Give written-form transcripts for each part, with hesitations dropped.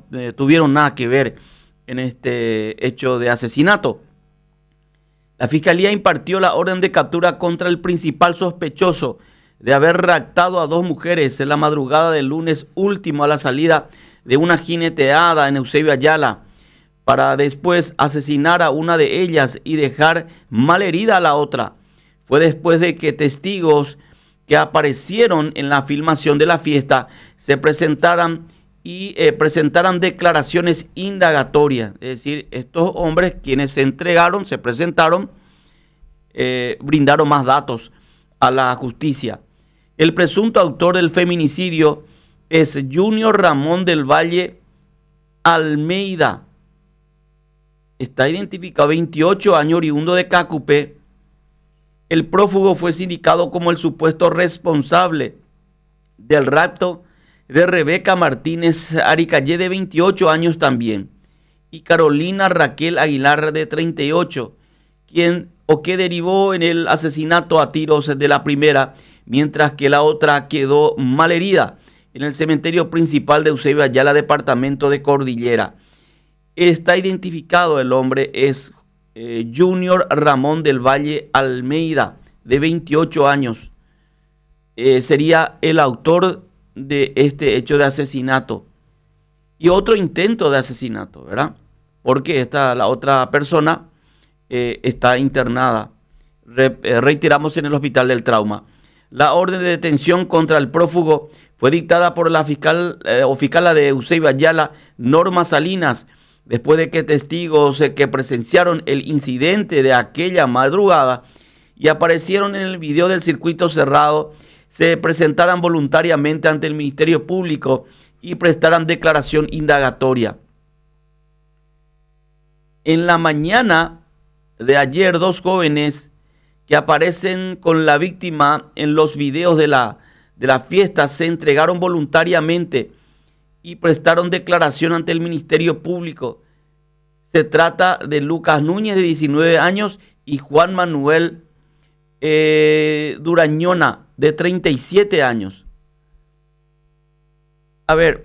tuvieron nada que ver en este hecho de asesinato. La Fiscalía impartió la orden de captura contra el principal sospechoso de haber raptado a 2 mujeres en la madrugada del lunes último a la salida de una jineteada en Eusebio Ayala, para después asesinar a una de ellas y dejar malherida a la otra. Fue después de que testigos que aparecieron en la filmación de la fiesta se presentaran y presentaran declaraciones indagatorias. Es decir, estos hombres quienes se entregaron, se presentaron, brindaron más datos a la justicia. El presunto autor del feminicidio es Junior Ramón del Valle Almeida. Está identificado, 28 años, oriundo de Cacupé. El prófugo fue sindicado como el supuesto responsable del rapto de Rebeca Martínez Aricayé, de 28 años también, y Carolina Raquel Aguilar, de 38, que derivó en el asesinato a tiros de la primera, mientras que la otra quedó malherida en el cementerio principal de Eusebio Ayala, departamento de Cordillera. Está identificado, el hombre es Junior Ramón del Valle Almeida, de 28 años. Sería el autor de este hecho de asesinato y otro intento de asesinato, ¿verdad? Porque la otra persona está internada, reiteramos, en el Hospital del Trauma. La orden de detención contra el prófugo fue dictada por la fiscala de Eusebio Ayala, Norma Salinas, después de que testigos que presenciaron el incidente de aquella madrugada y aparecieron en el video del circuito cerrado se presentaran voluntariamente ante el Ministerio Público y prestaran declaración indagatoria. En la mañana de ayer, 2 jóvenes que aparecen con la víctima en los videos de la fiesta se entregaron voluntariamente y prestaron declaración ante el Ministerio Público. Se trata de Lucas Núñez, de 19 años, y Juan Manuel Durañona, de 37 años. A ver,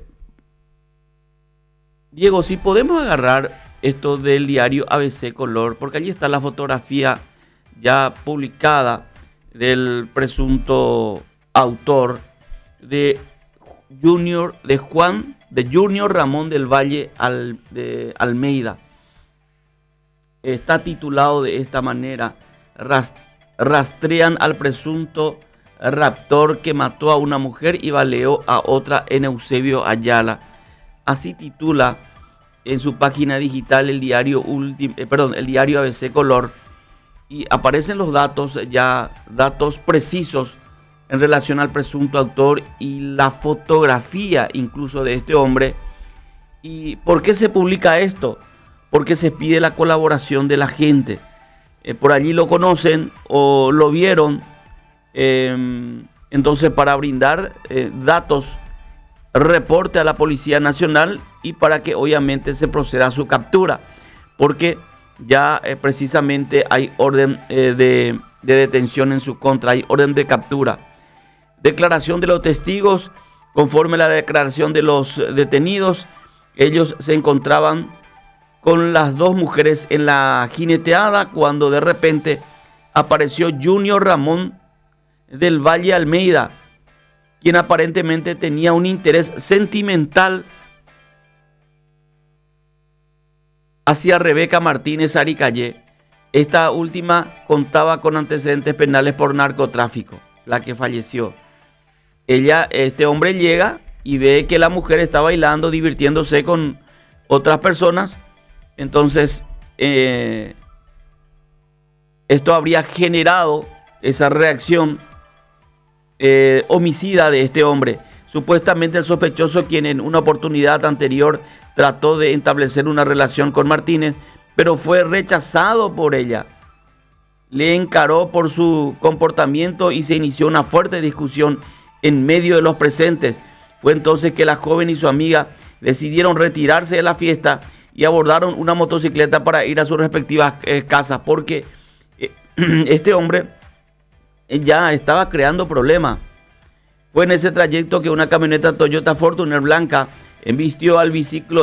Diego, si podemos agarrar esto del diario ABC Color, porque allí está la fotografía ya publicada del presunto autor de Junior Ramón del Valle de Almeida. Está titulado de esta manera: rastrean al presunto raptor que mató a una mujer y baleó a otra en Eusebio Ayala. Así titula en su página digital el diario ABC Color, y aparecen los datos precisos en relación al presunto autor y la fotografía incluso de este hombre. ¿Y por qué se publica esto? Porque se pide la colaboración de la gente. Por allí lo conocen o lo vieron, entonces para brindar datos, reporte a la Policía Nacional y para que obviamente se proceda a su captura, porque ya precisamente hay orden de detención en su contra, hay orden de captura. Declaración de los testigos: conforme a la declaración de los detenidos, ellos se encontraban con las 2 mujeres en la jineteada cuando de repente apareció Junior Ramón del Valle Almeida, quien aparentemente tenía un interés sentimental hacia Rebeca Martínez Aricayé. Esta última contaba con antecedentes penales por narcotráfico, la que falleció. Este hombre llega y ve que la mujer está bailando, divirtiéndose con otras personas. Entonces, esto habría generado esa reacción homicida de este hombre. Supuestamente el sospechoso, quien en una oportunidad anterior trató de establecer una relación con Martínez, pero fue rechazado por ella. Le encaró por su comportamiento y se inició una fuerte discusión en medio de los presentes. Fue entonces que la joven y su amiga decidieron retirarse de la fiesta y abordaron una motocicleta para ir a sus respectivas casas, porque este hombre ya estaba creando problemas. Fue en ese trayecto que una camioneta Toyota Fortuner blanca embistió al biciclo